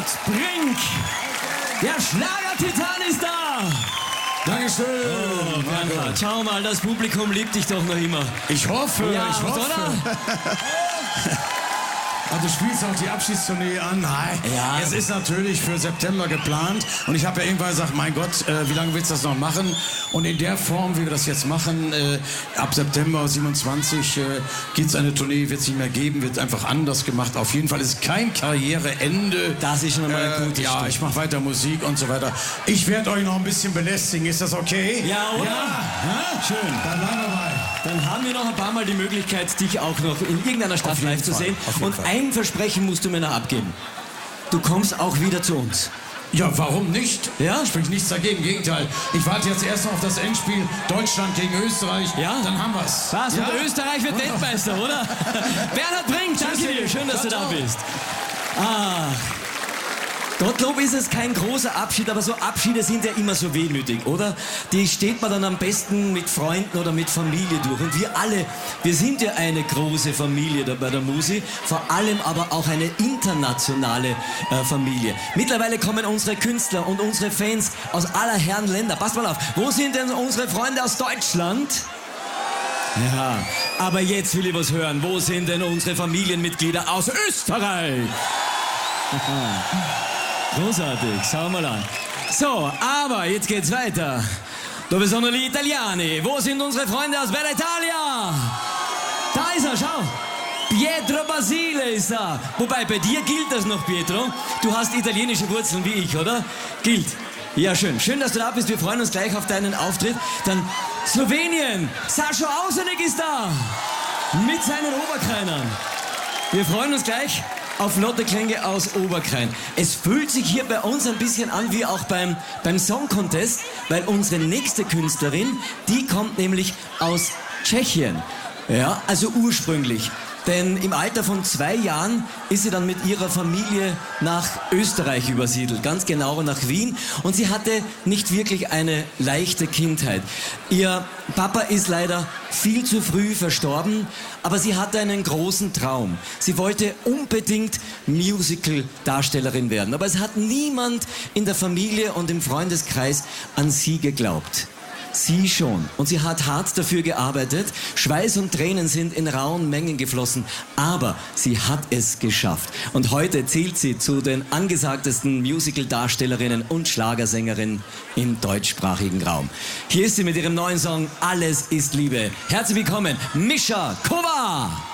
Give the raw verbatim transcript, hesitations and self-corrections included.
Bernhard Brink. Der Schlagertitan ist da. Dankeschön. Oh, Bernhard, schau mal, das Publikum liebt dich doch noch immer. Ich hoffe, Ja, ich hoffe. oder? Und du spielst auch die Abschiedstournee an. Nein. Ja. Es ist natürlich für September geplant. Und ich habe ja irgendwann gesagt, mein Gott, äh, wie lange willst du das noch machen? Und in der Form, wie wir das jetzt machen, äh, ab September siebenundzwanzig äh, gibt es eine Tournee, wird es nicht mehr geben, wird einfach anders gemacht. Auf jeden Fall ist kein Karriereende. Das ist schon mal ein Äh, gutes ja, Stück. ich mache weiter Musik und so weiter. Ich werde euch noch ein bisschen belästigen. Ist das okay? Ja, oder? Ja? Schön. Dann bleiben wir bei. Dann haben wir noch ein paar Mal die Möglichkeit, dich auch noch in irgendeiner Stadt Auf jeden live zu Fall, sehen. auf jeden Und Fall. ein Versprechen musst du mir noch abgeben. Du kommst auch wieder zu uns. Ja, warum nicht? Ja? Spricht nichts dagegen, im Gegenteil. Ich warte jetzt erst noch auf das Endspiel Deutschland gegen Österreich. Ja? Dann haben wir's. Was? Ja? Und Österreich wird Wunderbar. Weltmeister, oder? Bernhard Brink, danke Tschüssi. dir. Schön, dass du da Ciao, ciao. bist. Ach. Gottlob ist es kein großer Abschied, aber so Abschiede sind ja immer so wehmütig, oder? Die steht man dann am besten mit Freunden oder mit Familie durch. Und wir alle, wir sind ja eine große Familie da bei der Musi, vor allem aber auch eine internationale äh, Familie. Mittlerweile kommen unsere Künstler und unsere Fans aus aller Herren Länder. Passt mal auf, wo sind denn unsere Freunde aus Deutschland? Ja, aber jetzt will ich was hören. Wo sind denn unsere Familienmitglieder aus Österreich? Großartig, schau mal an. So, aber jetzt geht's weiter. Dove sono gli italiani? Wo sind unsere Freunde aus Bella Italia? Da ist er, schau. Pietro Basile ist da. Wobei, bei dir gilt das noch, Pietro. Du hast italienische Wurzeln wie ich, oder? Gilt. Ja, schön. Schön, dass du da bist. Wir freuen uns gleich auf deinen Auftritt. Dann Slowenien. Sascha Ausenek ist da. Mit seinen Oberkreinern. Wir freuen uns gleich auf Lotte Klenge aus Oberkrain. Es fühlt sich hier bei uns ein bisschen an wie auch beim, beim Song Contest, weil unsere nächste Künstlerin, die kommt nämlich aus Tschechien. Ja, also ursprünglich. Denn im Alter von zwei Jahren ist sie dann mit ihrer Familie nach Österreich übersiedelt, ganz genau nach Wien. Und sie hatte nicht wirklich eine leichte Kindheit. Ihr Papa ist leider viel zu früh verstorben, aber sie hatte einen großen Traum. Sie wollte unbedingt Musical-Darstellerin werden. Aber es hat niemand in der Familie und im Freundeskreis an sie geglaubt. Sie schon. Und sie hat hart dafür gearbeitet. Schweiß und Tränen sind in rauen Mengen geflossen. Aber sie hat es geschafft. Und heute zählt sie zu den angesagtesten Musical-Darstellerinnen und Schlagersängerinnen im deutschsprachigen Raum. Hier ist sie mit ihrem neuen Song Alles ist Liebe. Herzlich willkommen, Mischa Kova!